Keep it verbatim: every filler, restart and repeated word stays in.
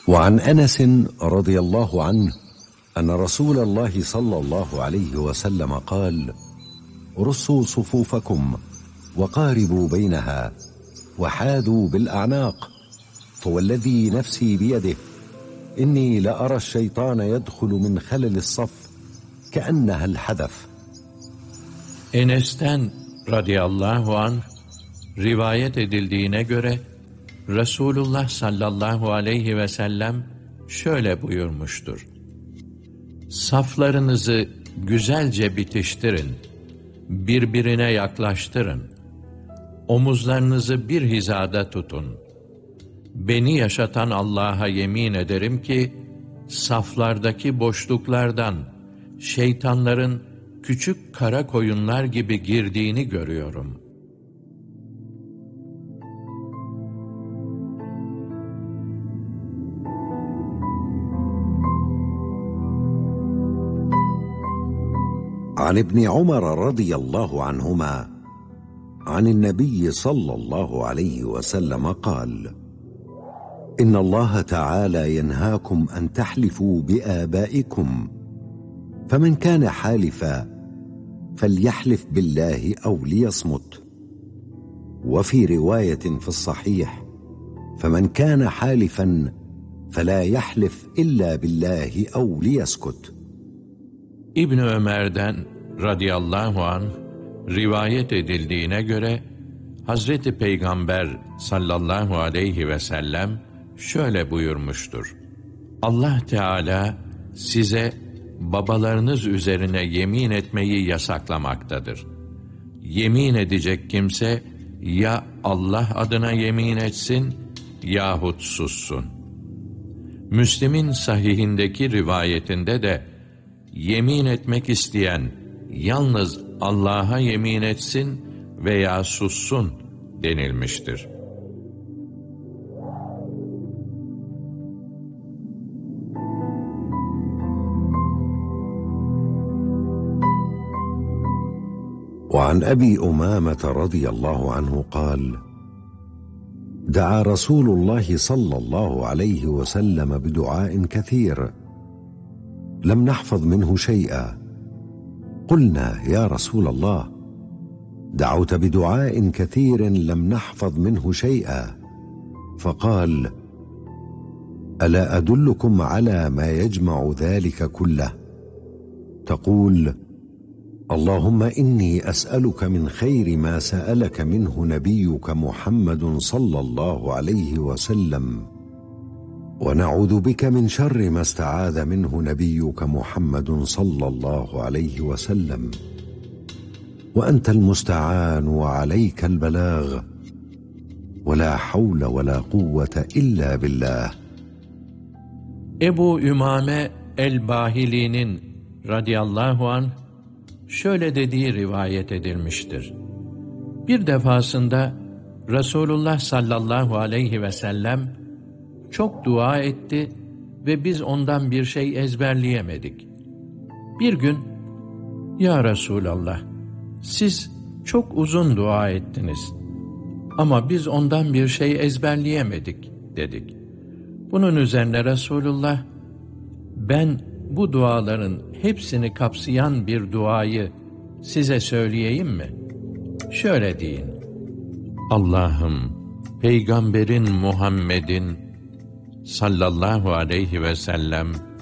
وعن أنس رضي الله عنه أن رسول الله صلى الله عليه وسلم قال: رصوا صفوفكم وقاربوا بينها وحاذوا بالأعناق، فوالذي نفسي بيده إني لأرى الشيطان يدخل من خلل الصف كأنها الحذف. Enes'ten radıyallahu anh rivayet edildiğine göre Resulullah sallallahu aleyhi ve sellem şöyle buyurmuştur: Saflarınızı güzelce bitiştirin, birbirine yaklaştırın, omuzlarınızı bir hizada tutun. Beni yaşatan Allah'a yemin ederim ki, saflardaki boşluklardan şeytanların küçük kara koyunlar gibi girdiğini görüyorum. عن ابن عمر رضي الله عنهما عن النبي صلى الله عليه وسلم قال: إن الله تعالى ينهاكم أن تحلفوا بآبائكم، فمن كان حالفا فليحلف بالله أو ليصمت. وفي رواية في الصحيح: فمن كان حالفا فلا يحلف إلا بالله أو ليسكت. İbn Ömer'den radıyallahu anh rivayet edildiğine göre Hazreti Peygamber sallallahu aleyhi ve sellem şöyle buyurmuştur: Allah Teala size babalarınız üzerine yemin etmeyi yasaklamaktadır. Yemin edecek kimse ya Allah adına yemin etsin yahut sussun. Müslim'in sahihindeki rivayetinde de yemin etmek isteyen yalnız Allah'a yemin etsin veya sussun denilmiştir. وعن أبي أمامة رضي الله عنه قال: دعا رسول الله صلى الله عليه وسلم بدعاء كثير لم نحفظ منه شيئا. قلنا: يا رسول الله، دعوت بدعاء كثير لم نحفظ منه شيئا. فقال: ألا أدلكم على ما يجمع ذلك كله؟ تقول: اللهم إني أسألك من خير ما سألك منه نبيك محمد صلى الله عليه وسلم، ونعوذ بك من شر ما استعاذ منه نبيك محمد صلى الله عليه وسلم، وأنت المستعان وعليك البلاغ، ولا حول ولا قوة إلا بالله. Ebu Ümame el-Bahili'nin radıyallahu anh şöyle dediği rivayet edilmiştir: Bir defasında Resulullah sallallahu aleyhi ve sellem çok dua etti ve biz ondan bir şey ezberleyemedik. Bir gün, Ya Resulallah, siz çok uzun dua ettiniz ama biz ondan bir şey ezberleyemedik dedik. Bunun üzerine Resulullah, ben bu duaların hepsini kapsayan bir duayı size söyleyeyim mi? Şöyle deyin: Allah'ım, Peygamberin Muhammed'in sallallahu aleyhi ve sellem